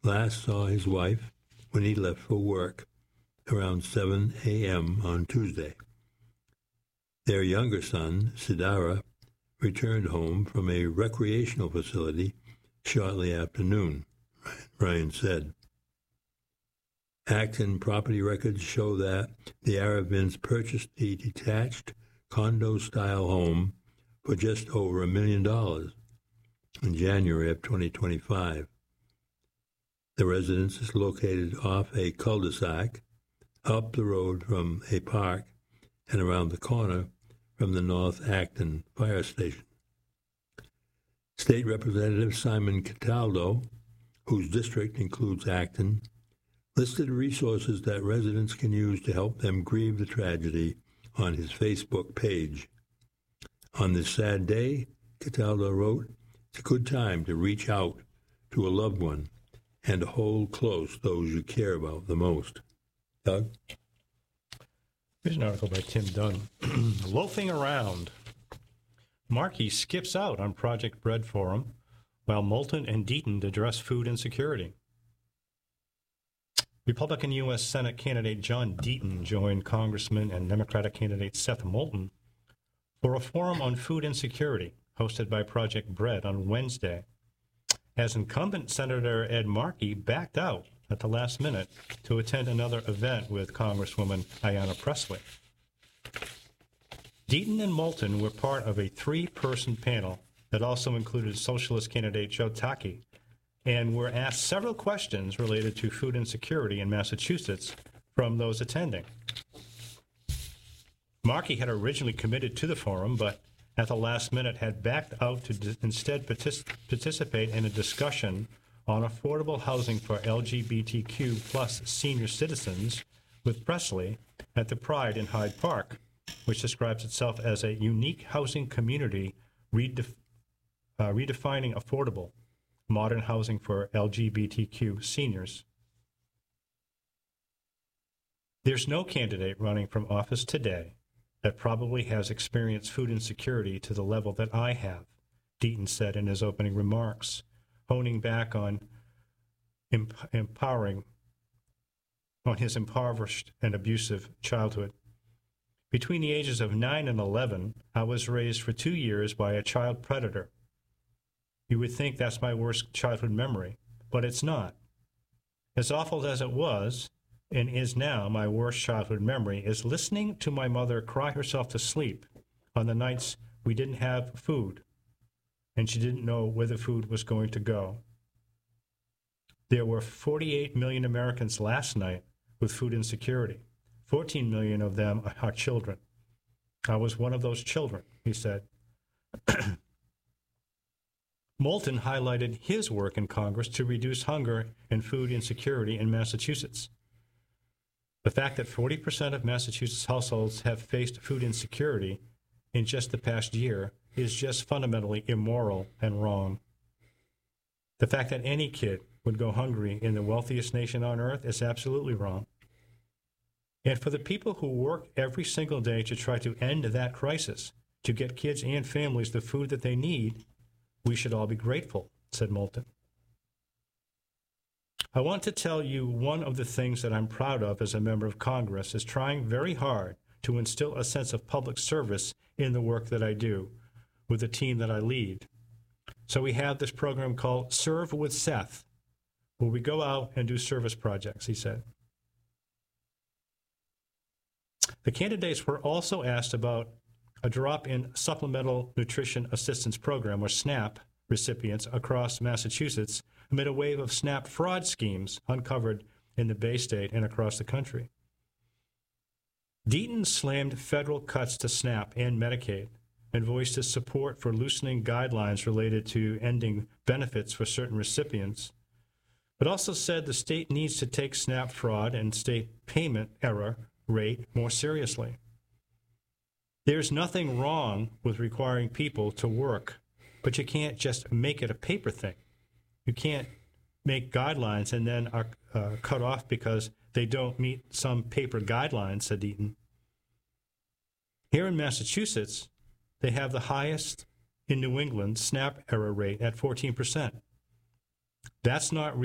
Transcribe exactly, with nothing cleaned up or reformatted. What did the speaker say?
last saw his wife when he left for work around seven a.m. on Tuesday. Their younger son, Sidara, returned home from a recreational facility shortly after noon, Ryan said. Acton property records show that the Aravins purchased the detached condo-style home for just over a million dollars in January of twenty twenty-five. The residence is located off a cul-de-sac, up the road from a park, and around the corner from the North Acton Fire Station. State Representative Simon Cataldo, whose district includes Acton, listed resources that residents can use to help them grieve the tragedy on his Facebook page. On this sad day, Cataldo wrote, it's a good time to reach out to a loved one and to hold close those you care about the most. Doug? Here's an article by Tim Dunn. Loafing around. Markey skips out on Project Bread Forum while Moulton and Deaton address food insecurity. Republican U S Senate candidate John Deaton joined Congressman and Democratic candidate Seth Moulton for a forum on food insecurity hosted by Project Bread on Wednesday, as incumbent Senator Ed Markey backed out at the last minute to attend another event with Congresswoman Ayanna Pressley. Deaton and Moulton were part of a three-person panel that also included Socialist candidate Joe Taki, and were asked several questions related to food insecurity in Massachusetts from those attending. Markey had originally committed to the forum, but at the last minute had backed out to d- instead partic- participate in a discussion on affordable housing for L G B T Q plus senior citizens with Pressley at the Pride in Hyde Park, which describes itself as a unique housing community redef- uh, redefining affordable modern housing for L G B T Q seniors. There's no candidate running from office today that probably has experienced food insecurity to the level that I have, Deaton said in his opening remarks, honing back on emp- empowering, on his impoverished and abusive childhood. Between the ages of nine and eleven, I was raised for two years by a child predator. You would think that's my worst childhood memory, but it's not. As awful as it was, and is now my worst childhood memory, is listening to my mother cry herself to sleep on the nights we didn't have food, and she didn't know where the food was going to go. There were forty-eight million Americans last night with food insecurity. fourteen million of them are children. I was one of those children, he said. Moulton highlighted his work in Congress to reduce hunger and food insecurity in Massachusetts. The fact that forty percent of Massachusetts households have faced food insecurity in just the past year is just fundamentally immoral and wrong. The fact that any kid would go hungry in the wealthiest nation on earth is absolutely wrong. And for the people who work every single day to try to end that crisis, to get kids and families the food that they need, we should all be grateful, said Moulton. I want to tell you one of the things that I'm proud of as a member of Congress is trying very hard to instill a sense of public service in the work that I do with the team that I lead. So we have this program called Serve with Seth, where we go out and do service projects, he said. The candidates were also asked about a drop-in Supplemental Nutrition Assistance Program, or SNAP, recipients across Massachusetts amid a wave of SNAP fraud schemes uncovered in the Bay State and across the country. Deaton slammed federal cuts to SNAP and Medicaid and voiced his support for loosening guidelines related to ending benefits for certain recipients, but also said the state needs to take SNAP fraud and state payment error rate more seriously. There's nothing wrong with requiring people to work, but you can't just make it a paper thing. You can't make guidelines and then are uh, cut off because they don't meet some paper guidelines, said Deaton. Here in Massachusetts, they have the highest in New England SNAP error rate at fourteen percent. That's not